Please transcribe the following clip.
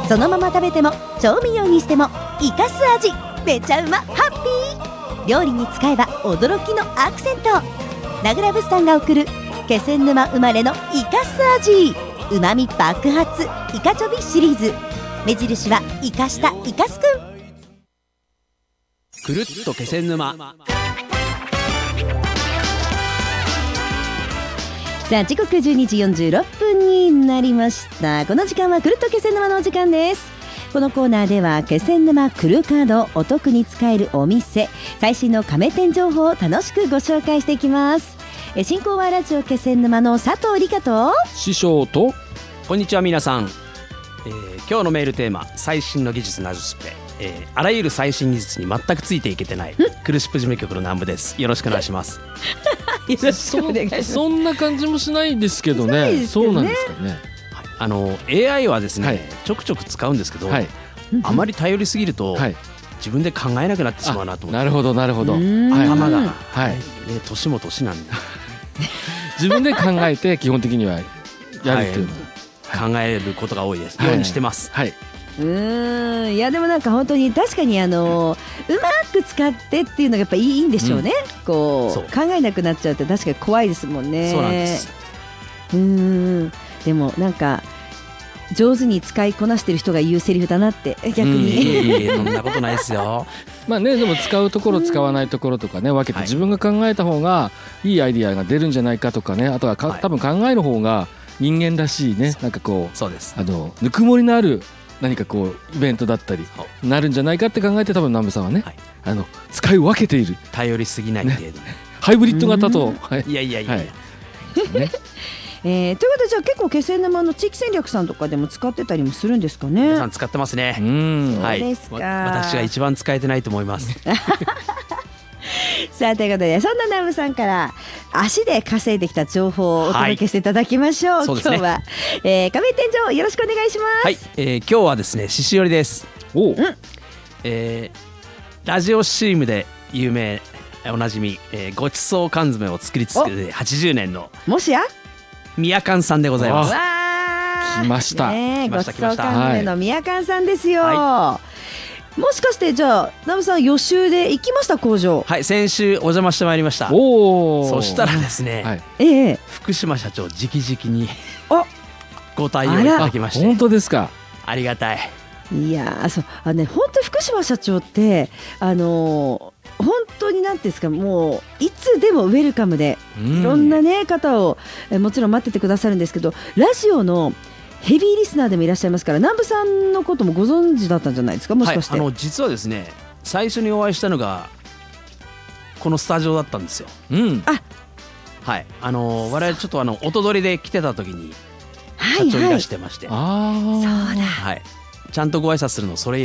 そのまま食べても調味料にしてもイカス味、めちゃうまハッピー。料理に使えば驚きのアクセント。名倉物産が送る気仙沼生まれのイカス味、うまみ爆発イカチョビシリーズ。目印はイカしたイカスくん。 くるっと気仙沼。 さあ時刻12時46分になりました。この時間はくるっと気仙沼のお時間です。このコーナーでは気仙沼くるカード、お得に使えるお店、最新の加盟店情報を楽しくご紹介していきます。進行はラジオ気仙沼の佐藤理香と師匠と。 こんにちは皆さん。今日のメールテーマ、最新の技術なぞスペ、あらゆる最新技術に全くついていけてないクルシップ事務局の南部です。よろしくお願いします。 よろしくお願いします。 そんな感じもしないですけどね。そうなんですかね。 AI はですね、 はい、 ちょくちょく使うんですけど、 はい、 あまり頼りすぎると、 はい、 自分で考えなくなってしまうなと思って。 なるほどなるほど。 頭が、 はい、 年も年なんで自分で考えて基本的にはやるっていう、 考えることが多いです。ようにしてます。 はい。 いやでもなんか本当に確かにうまく使ってっていうのがやっぱいいんでしょうね。こう考えなくなっちゃうって確かに怖いですもんね。 そうなんです。 でもなんか上手に使いこなしてる人が言うセリフだなって逆に。 そんなことないですよ。 まあね、でも使うところ使わないところとかね分けて自分が考えた方がいいアイディアが出るんじゃないかとかね、あとは多分考える方が人間らしいね、なんかこう、 そうです。 ぬくもりのある何かこうイベントだったりなるんじゃないかって考えて、多分南部さんはね、使い分けている、 頼りすぎない程度、 ハイブリッド型と。 いやいやいや、 ということでじゃあ結構気仙沼の地域戦略さんとかでも使ってたりもするんですかね。 皆さん使ってますね。 そうですか。 私が一番使えてないと思います。 さあということで、そんな南部さんから足で稼いできた情報をお届けしていただきましょう。今日は、加盟店長よろしくお願いします。 はい、今日はですね、獅子折です。ラジオ CM で有名おなじみ、ごちそう缶詰を作り続けて80年のもしや宮缶さんでございます。 来ました。 ごちそう缶詰の宮缶さんですよ。もしかしてじゃあ南部さん予習で行きました？工場。 はい、先週お邪魔してまいりました。そしたらですね、福島社長直々にご対応いただきまして。 本当ですか？ ありがたい。 いやそうね、本当福島社長って本当になんていうんですか、もういつでもウェルカムでいろんなね方をもちろん待っててくださるんですけど、ラジオのヘビーリスナーでもいらっしゃいますから、南部さんのこともご存知だったんじゃないですか、もしかして。 実はですね、最初にお会いしたのがこのスタジオだったんですよ。はい、我々ちょっと音取りで来てた時に社長いらしてまして、そうだ、はい、ちゃんとご挨拶するのそれ以